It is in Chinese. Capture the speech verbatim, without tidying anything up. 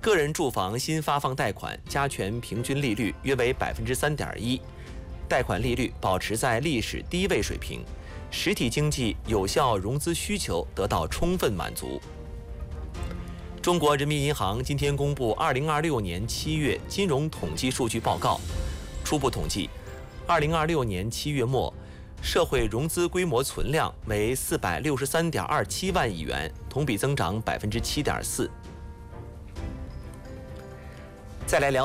个人住房新发放贷款加权平均利率约为百分之三点一，贷款利率保持在历史低位水平，实体经济有效融资需求得到充分满足。中国人民银行今天公布二零二六年七月金融统计数据报告，初步统计，二零二六年七月末，社会融资规模存量为四百六十三点二七万亿元，同比增长百分之七点四。再来聊。